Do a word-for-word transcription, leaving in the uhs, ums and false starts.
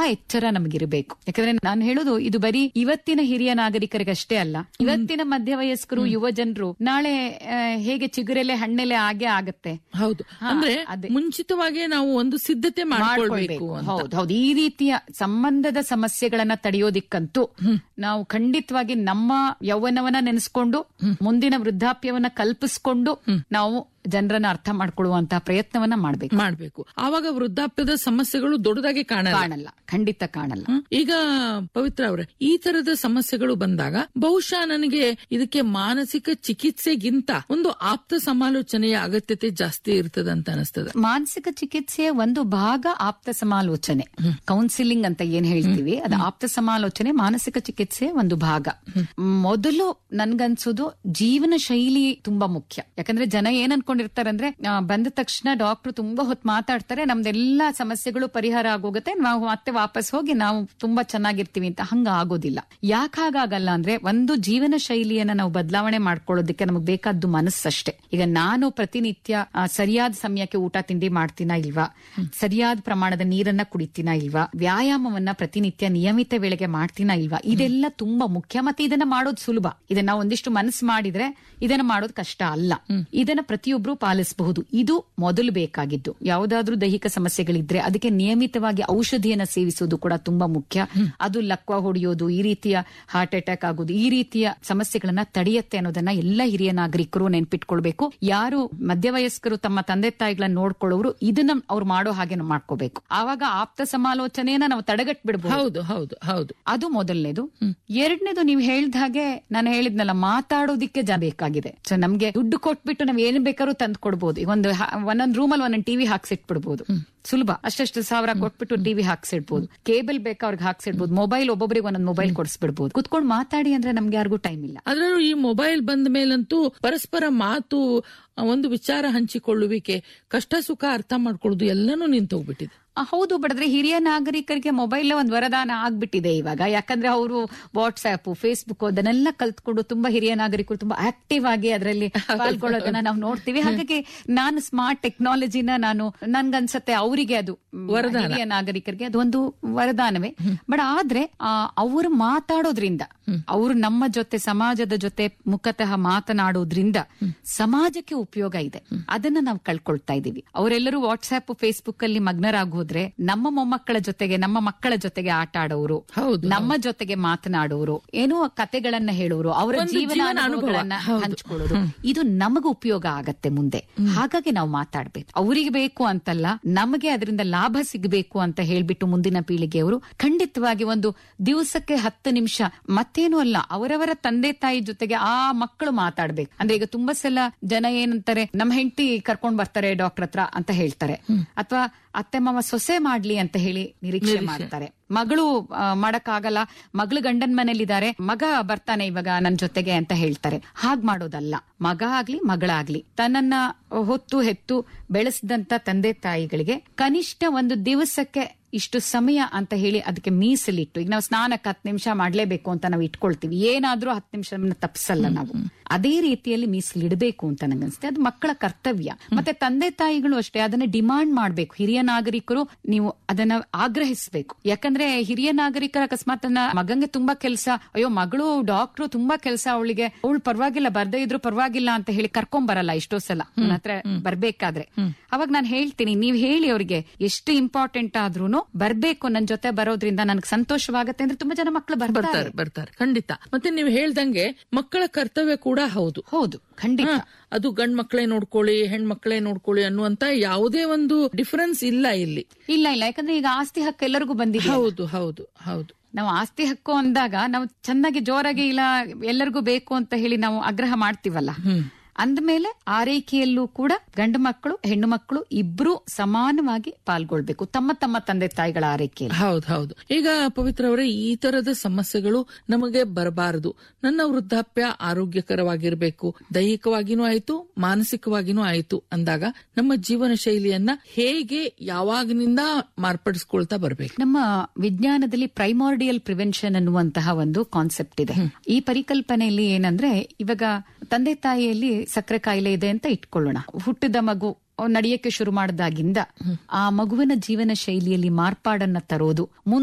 ಎಚ್ಚರ ನಮಗಿರಬೇಕು. ಯಾಕಂದ್ರೆ ನಾನು ಹೇಳೋದು ಇದು ಬರೀ ಇವತ್ತಿನ ಹಿರಿಯ ನಾಗರಿಕರಿಗಷ್ಟೇ ಅಲ್ಲ, ಇವತ್ತಿನ ಮಧ್ಯವಯಸ್ಕರು, ಯುವ ಜನರು ನಾಳೆ ಹೇಗೆ ಚಿಗುರೆಲೆ ಹಣ್ಣೆಲೆ ಆಗೇ ಆಗತ್ತೆ. ಹೌದು, ಅಂದ್ರೆ ಮುಂಚಿತವಾಗಿ ನಾವು ಒಂದು ಸಿದ್ಧತೆ ಮಾಡ್ಕೊಳ್ಬೇಕು. ಹೌದು ಹೌದು ಈ ರೀತಿಯ ಸಂಬಂಧದ ಸಮಸ್ಯೆಗಳನ್ನ ತಡೆಯೋದಿಕ್ಕಂತೂ ನಾವು ಖಂಡಿತವಾಗಿ ನಮ್ಮ ಯೌವನವನ್ನ ನೆನೆಸ್ಕೊಂಡು ಮುಂದಿನ ವೃದ್ಧಾಪ್ಯವನ್ನ ಕಲ್ಪಿಸ್ಕೊಂಡು ನಾವು ಜನರನ್ನ ಅರ್ಥ ಮಾಡ್ಕೊಳ್ಳುವಂತಹ ಪ್ರಯತ್ನವನ್ನ ಮಾಡ್ಬೇಕು ಮಾಡ್ಬೇಕು ಆವಾಗ ವೃದ್ಧಾಪ್ಯದ ಸಮಸ್ಯೆಗಳು ದೊಡ್ಡದಾಗಿ ಕಾಣಲ್ಲ, ಖಂಡಿತ ಕಾಣಲ್ಲ. ಈಗ ಪವಿತ್ರ ಅವರೇ, ಈ ತರದ ಸಮಸ್ಯೆಗಳು ಬಂದಾಗ ಬಹುಶಃ ನನಗೆ ಇದಕ್ಕೆ ಮಾನಸಿಕ ಚಿಕಿತ್ಸೆಗಿಂತ ಒಂದು ಆಪ್ತ ಸಮಾಲೋಚನೆಯ ಅಗತ್ಯತೆ ಜಾಸ್ತಿ ಇರ್ತದೆ ಅಂತ ಅನಿಸ್ತದೆ. ಮಾನಸಿಕ ಚಿಕಿತ್ಸೆಯ ಒಂದು ಭಾಗ ಆಪ್ತ ಸಮಾಲೋಚನೆ, ಕೌನ್ಸಿಲಿಂಗ್ ಅಂತ ಏನ್ ಹೇಳ್ತೀವಿ, ಅದು ಆಪ್ತ ಸಮಾಲೋಚನೆ ಮಾನಸಿಕ ಚಿಕಿತ್ಸೆಯ ಒಂದು ಭಾಗ. ಮೊದಲು ನನ್ಗನ್ಸೋದು ಜೀವನ ಶೈಲಿ ತುಂಬಾ ಮುಖ್ಯ. ಯಾಕಂದ್ರೆ ಜನ ಏನ್ ಅನ್ಕೊಂಡಿರ್ತಾರೆ ಅಂದ್ರೆ ಬಂದ ತಕ್ಷಣ ಡಾಕ್ಟರ್ ತುಂಬಾ ಹೊತ್ತು ಮಾತಾಡ್ತಾರೆ, ನಮ್ದೆಲ್ಲಾ ಸಮಸ್ಯೆಗಳು ಪರಿಹಾರ ಆಗೋಗುತ್ತೆ, ನಾವು ಮತ್ತೆ ವಾಪಸ್ ಹೋಗಿ ನಾವು ತುಂಬಾ ಚೆನ್ನಾಗಿರ್ತೀವಿ ಅಂತ. ಹಂಗ ಆಗೋದಿಲ್ಲ. ಯಾಕೆ ಹಾಗಾಗಲ್ಲ ಅಂದ್ರೆ ಒಂದು ಜೀವನ ಶೈಲಿಯನ್ನ ನಾವು ಬದಲಾವಣೆ ಮಾಡ್ಕೊಳ್ಳೋದಕ್ಕೆ ನಮಗ್ ಬೇಕಾದ್ದು ಮನಸ್ಸಷ್ಟೇ. ಈಗ ನಾನು ಪ್ರತಿನಿತ್ಯ ಸರಿಯಾದ ಸಮಯಕ್ಕೆ ಊಟ ತಿಂಡಿ ಮಾಡ್ತೀನಾ ಇಲ್ವಾ, ಸರಿಯಾದ ಪ್ರಮಾಣದ ನೀರನ್ನ ಕುಡಿತೀನಾ ಇಲ್ವಾ, ವ್ಯಾಯಾಮವನ್ನ ಪ್ರತಿನಿತ್ಯ ನಿಯಮಿತ ವೇಳೆಗೆ ಮಾಡ್ತೀನಾ ಇಲ್ವಾ, ಇದೆಲ್ಲ ತುಂಬಾ ಮುಖ್ಯ. ಮತ್ತೆ ಇದನ್ನ ಮಾಡೋದು ಸುಲಭ. ಇದನ್ನ ನಾವು ಒಂದಿಷ್ಟು ಮನಸ್ಸು ಮಾಡಿದ್ರೆ ಇದನ್ನ ಮಾಡೋದು ಕಷ್ಟ ಅಲ್ಲ. ಇದನ್ನ ಪ್ರತಿಯೊಬ್ರು ಪಾಲಿಸಬಹುದು. ಇದು ಮೊದಲು ಬೇಕಾಗಿದ್ದು. ಯಾವುದಾದ್ರೂ ದೈಹಿಕ ಸಮಸ್ಯೆಗಳಿದ್ರೆ ಅದಕ್ಕೆ ನಿಯಮಿತವಾಗಿ ಔಷಧಿಯನ್ನ ಸೇವಿಸೋದು ಕೂಡ ತುಂಬಾ ಮುಖ್ಯ. ಅದು ಲಕ್ವ ಹೊಡೆಯೋದು, ಈ ರೀತಿಯ ಹಾರ್ಟ್ ಅಟ್ಯಾಕ್ ಆಗೋದು, ಈ ರೀತಿಯ ಸಮಸ್ಯೆಗಳನ್ನ ತಡೆಯುತ್ತೆ ಅನ್ನೋದನ್ನ ಎಲ್ಲ ಹಿರಿಯ ನಾಗರಿಕರು ನೆನ್ಪಿಟ್ಕೊಳ್ಬೇಕು. ಯಾರು ಮಧ್ಯವಯಸ್ಕರು ತಮ್ಮ ತಂದೆ ತಾಯಿಗಳನ್ನ ನೋಡ್ಕೊಳ್ಳೋರು ಇದನ್ನ ಅವ್ರು ಮಾಡೋ ಹಾಗೆ ಮಾಡ್ಕೋಬೇಕು. ಆವಾಗ ಆಪ್ತ ಸಮಾಲೋಚನೆಯನ್ನ ನಾವು ತಡೆಗಟ್ ಬಿಡಬಹುದು. ಹೌದು ಹೌದು ಹೌದು ಅದು ಮೊದಲನೇದು. ಎರಡನೇದು ನೀವು ಹೇಳ್ದ ಹಾಗೆ ನಾನು ಹೇಳಿದ್ನಲ್ಲ, ಮಾತಾಡೋದಿಕ್ಕೆ ಜನ ಬೇಕಾಗಿದೆ. ಸೊ ನಮ್ಗೆ ದುಡ್ಡು ಕೊಟ್ಬಿಟ್ಟು ನಾವ್ ಏನ್ ಬೇಕಾದ್ರೂ ತಂದು ಕೊಡ್ಬೋದು. ಈಗ ಒಂದು ಒಂದೊಂದ್ ರೂಮಲ್ಲಿ ಒಂದೊಂದು ಟಿವಿ ಹಾಕ್ಸಿಟ್ಬಿಡ್ಬೋದು, ಸುಲಭ. ಅಷ್ಟಷ್ಟು ಸಾವಿರ ಕೊಟ್ಬಿಟ್ಟು ಟಿವಿ ಹಾಕ್ಸಿಡ್ಬೋದು, ಕೇಬಲ್ ಬೇಕಾ ಅವ್ರಿಗೆ ಹಾಕ್ಸಿಡ್ಬೋದು, ಮೊಬೈಲ್ ಒಬ್ಬೊಬ್ಬರಿಗೆ ಒಂದೊಂದು ಮೊಬೈಲ್ ಕೊಡಿಸ್ಬಿಡ್ಬೋದು. ಕುತ್ಕೊಂಡು ಮಾತಾಡಿ ಅಂದ್ರೆ ನಮ್ಗೆ ಯಾರಿಗೂ ಟೈಮ್ ಇಲ್ಲ. ಅದ್ರಲ್ಲೂ ಈ ಮೊಬೈಲ್ ಬಂದ ಮೇಲಂತೂ ಪರಸ್ಪರ ಮಾತು, ಒಂದು ವಿಚಾರ ಹಂಚಿಕೊಳ್ಳುವಿಕೆ, ಕಷ್ಟ ಸುಖ ಅರ್ಥ ಮಾಡ್ಕೊಳ್ಳೋದು ಎಲ್ಲಾನು ನಿಂತೋಗ್ಬಿಟ್ಟಿದೆ. ಹೌದು, ಬಡದ್ರೆ ಹಿರಿಯ ನಾಗರಿಕರಿಗೆ ಮೊಬೈಲ್ ಒಂದು ವರದಾನ ಆಗ್ಬಿಟ್ಟಿದೆ ಇವಾಗ. ಯಾಕಂದ್ರೆ ಅವರು ವಾಟ್ಸ್ಆಪ್, ಫೇಸ್ಬುಕ್ ಅದನ್ನೆಲ್ಲ ಕಲ್ತ್ಕೊಂಡು ತುಂಬಾ ಹಿರಿಯ ನಾಗರಿಕರು ತುಂಬಾ ಆಕ್ಟಿವ್ ಆಗಿ ಅದರಲ್ಲಿ ಪಾಲ್ಗೊಳ್ಳೋದನ್ನ ನಾವು ನೋಡ್ತೀವಿ. ಹಾಗಾಗಿ ನಾನು ಸ್ಮಾರ್ಟ್ ಟೆಕ್ನಾಲಜಿನ ನಾನು ನನ್ಗನ್ಸತ್ತೆ ಅವರಿಗೆ ಅದು ಹಿರಿಯ ನಾಗರಿಕರಿಗೆ ಅದೊಂದು ವರದಾನವೇ. ಬಟ್ ಆದ್ರೆ ಅವರು ಮಾತಾಡೋದ್ರಿಂದ, ಅವರು ನಮ್ಮ ಜೊತೆ ಸಮಾಜದ ಜೊತೆ ಮುಖತಃ ಮಾತನಾಡೋದ್ರಿಂದ ಸಮಾಜಕ್ಕೆ ಉಪಯೋಗ ಇದೆ. ಅದನ್ನ ನಾವು ಕಳ್ಕೊಳ್ತಾ ಇದೀವಿ. ಅವರೆಲ್ಲರೂ ವಾಟ್ಸ್ಆಪ್, ಫೇಸ್ಬುಕ್ ಅಲ್ಲಿ ಮಗ್ನರಾಗೋದು ನಮ್ಮ ಮೊಮ್ಮಕ್ಕಳ ಜೊತೆಗೆ, ನಮ್ಮ ಮಕ್ಕಳ ಜೊತೆಗೆ ಆಟ ಆಡೋರು, ನಮ್ಮ ಜೊತೆಗೆ ಮಾತನಾಡೋರು, ಏನೋ ಕತೆಗಳನ್ನ ಹೇಳೋರು, ಅವರ ಜೀವನ ಅನುಭವಗಳನ್ನ ಹಂಚ್ಕೊಳ್ಳೋರು, ಇದು ನಮಗೂ ಉಪಯೋಗ ಆಗತ್ತೆ ಮುಂದೆ. ಹಾಗಾಗಿ ನಾವು ಮಾತಾಡ್ಬೇಕು. ಅವರಿಗೆ ಬೇಕು ಅಂತಲ್ಲ, ನಮಗೆ ಅದರಿಂದ ಲಾಭ ಸಿಗಬೇಕು ಅಂತ ಹೇಳ್ಬಿಟ್ಟು ಮುಂದಿನ ಪೀಳಿಗೆಯವರು ಖಂಡಿತವಾಗಿ ಒಂದು ದಿವಸಕ್ಕೆ ಹತ್ತು ನಿಮಿಷ, ಮತ್ತೇನು ಅಲ್ಲ, ಅವರವರ ತಂದೆ ತಾಯಿ ಜೊತೆಗೆ ಆ ಮಕ್ಕಳು ಮಾತಾಡ್ಬೇಕು. ಅಂದ್ರೆ ಈಗ ತುಂಬಾ ಸಲ ಜನ ಏನಂತಾರೆ, ನಮ್ಮ ಹೆಂಡತಿ ಕರ್ಕೊಂಡ್ ಬರ್ತಾರೆ ಡಾಕ್ಟರ್ ಹತ್ರ ಅಂತ ಹೇಳ್ತಾರೆ, ಅಥವಾ ಅತ್ತೆ ಮಾವ ಸೊಸೆ ಮಾಡ್ಲಿ ಅಂತ ಹೇಳಿ ನಿರೀಕ್ಷೆ ಮಾಡ್ತಾರೆ. ಮಗಳು ಮಾಡಕ್ಕಾಗಲ್ಲ, ಮಗಳು ಗಂಡನ್ ಮನೇಲಿದ್ದಾರೆ, ಮಗ ಬರ್ತಾನೆ ಇವಾಗ ನನ್ ಜೊತೆಗೆ ಅಂತ ಹೇಳ್ತಾರೆ. ಹಾಗ್ ಮಾಡೋದಲ್ಲ. ಮಗ ಆಗ್ಲಿ ಮಗಳಾಗ್ಲಿ ತನ್ನನ್ನ ಹೊತ್ತು ಹೆತ್ತು ಬೆಳೆಸಿದಂತ ತಂದೆ ತಾಯಿಗಳಿಗೆ ಕನಿಷ್ಠ ಒಂದು ದಿವಸಕ್ಕೆ ಇಷ್ಟು ಸಮಯ ಅಂತ ಹೇಳಿ ಅದಕ್ಕೆ ಮೀಸಲಿಟ್ಟು, ಈಗ ನಾವು ಸ್ನಾನಕ್ಕೆ ಹತ್ತು ನಿಮಿಷ ಮಾಡ್ಲೇಬೇಕು ಅಂತ ನಾವು ಇಟ್ಕೊಳ್ತೀವಿ, ಏನಾದ್ರೂ ಹತ್ತು ನಿಮಿಷ ತಪ್ಪಿಸಲ್ಲ ನಾವು. ಅದೇ ರೀತಿಯಲ್ಲಿ ಮೀಸಲಿಡಬೇಕು ಅಂತ ನಂಗನ್ಸುತ್ತೆ. ಅದು ಮಕ್ಕಳ ಕರ್ತವ್ಯ. ಮತ್ತೆ ತಂದೆ ತಾಯಿಗಳು ಅಷ್ಟೇ ಅದನ್ನ ಡಿಮಾಂಡ್ ಮಾಡ್ಬೇಕು. ಹಿರಿಯ ನಾಗರಿಕರು ನೀವು ಅದನ್ನ ಆಗ್ರಹಿಸಬೇಕು. ಯಾಕಂದ್ರೆ ಹಿರಿಯ ನಾಗರಿಕರ ಅಕಸ್ಮಾತ್ ಮಗಂಗೆ ತುಂಬಾ ಕೆಲಸ, ಅಯ್ಯೋ ಮಗಳು ಡಾಕ್ಟ್ರು ತುಂಬಾ ಕೆಲಸ, ಅವಳಿಗೆ ಅವಳು ಪರವಾಗಿಲ್ಲ ಬರ್ದೇ ಇದ್ರು ಪರವಾಗಿಲ್ಲ ಅಂತ ಹೇಳಿ ಕರ್ಕೊಂಡ್ ಬರಲ್ಲ ಎಷ್ಟೋ ಸಲ ನನ್ನ ಹತ್ರ ಬರ್ಬೇಕಾದ್ರೆ. ಅವಾಗ ನಾನು ಹೇಳ್ತೀನಿ, ನೀವ್ ಹೇಳಿ ಅವ್ರಿಗೆ ಎಷ್ಟು ಇಂಪಾರ್ಟೆಂಟ್ ಆದ್ರೂನು ಬರ್ಬೇಕು, ನನ್ ಜೊತೆ ಬರೋದ್ರಿಂದ ನನ್ಗೆ ಸಂತೋಷವಾಗತ್ತೆ ಅಂದ್ರೆ ತುಂಬಾ ಜನ ಮಕ್ಕಳು ಬರ್ತಾರೆ ಬರ್ತಾರೆ ಖಂಡಿತ. ಮತ್ತೆ ನೀವು ಹೇಳ್ದಂಗೆ ಮಕ್ಕಳ ಕರ್ತವ್ಯ ಕೂಡ ಹೌದು ಹೌದು ಖಂಡಿತ. ಅದು ಗಂಡ್ ಮಕ್ಕಳೇ ನೋಡ್ಕೊಳ್ಳಿ, ಹೆಣ್ಮಕ್ಳೇ ನೋಡ್ಕೊಳ್ಳಿ ಅನ್ನುವಂತ ಯಾವುದೇ ಒಂದು ಡಿಫರೆನ್ಸ್ ಇಲ್ಲ ಇಲ್ಲಿ. ಇಲ್ಲ ಇಲ್ಲ ಯಾಕಂದ್ರೆ ಈಗ ಆಸ್ತಿ ಹಕ್ಕು ಎಲ್ಲರಿಗೂ ಬಂದಿದೆ. ಹೌದು ಹೌದು ಹೌದು ನಾವು ಆಸ್ತಿ ಹಕ್ಕು ಅಂದಾಗ ನಾವು ಚೆನ್ನಾಗಿ ಜೋರಾಗಿ ಇಲ್ಲ ಎಲ್ಲರಿಗೂ ಬೇಕು ಅಂತ ಹೇಳಿ ನಾವು ಆಗ್ರಹ ಮಾಡ್ತೀವಲ್ಲ, ಅಂದ್ಮೇಲೆ ಆರೈಕೆಯಲ್ಲೂ ಕೂಡ ಗಂಡು ಮಕ್ಕಳು ಹೆಣ್ಣು ಮಕ್ಕಳು ಇಬ್ರು ಸಮಾನವಾಗಿ ಪಾಲ್ಗೊಳ್ಬೇಕು ತಮ್ಮ ತಮ್ಮ ತಂದೆ ತಾಯಿಗಳ ಆರೈಕೆಯಲ್ಲಿ. ಹೌದು ಹೌದು ಈಗ ಪವಿತ್ರ ಅವರೇ, ಈ ತರದ ಸಮಸ್ಯೆಗಳು ನಮಗೆ ಬರಬಾರದು. ನನ್ನ ವೃದ್ಧಾಪ್ಯ ಆರೋಗ್ಯಕರವಾಗಿರ್ಬೇಕು, ದೈಹಿಕವಾಗಿನೂ ಆಯ್ತು ಮಾನಸಿಕವಾಗಿನೂ ಆಯ್ತು ಅಂದಾಗ ನಮ್ಮ ಜೀವನ ಶೈಲಿಯನ್ನ ಹೇಗೆ ಯಾವಾಗಿನಿಂದ ಮಾರ್ಪಡಿಸ್ಕೊಳ್ತಾ ಬರ್ಬೇಕು? ನಮ್ಮ ವಿಜ್ಞಾನದಲ್ಲಿ ಪ್ರೈಮಾರ್ಡಿಯಲ್ ಪ್ರಿವೆನ್ಷನ್ ಅನ್ನುವಂತಹ ಒಂದು ಕಾನ್ಸೆಪ್ಟ್ ಇದೆ. ಈ ಪರಿಕಲ್ಪನೆಯಲ್ಲಿ ಏನಂದ್ರೆ, ಇವಾಗ ತಂದೆ ತಾಯಿಯಲ್ಲಿ ಸಕ್ಕರೆ ಕಾಯಿಲೆ ಇದೆ ಅಂತ ಇಟ್ಕೊಳ್ಳೋಣ. ಹುಟ್ಟಿದ ಮಗು ನಡೆಯಕ್ಕೆ ಶುರು ಮಾಡಿದಾಗಿಂದ ಆ ಮಗುವಿನ ಜೀವನ ಶೈಲಿಯಲ್ಲಿ ಮಾರ್ಪಾಡನ್ನ ತರೋದು,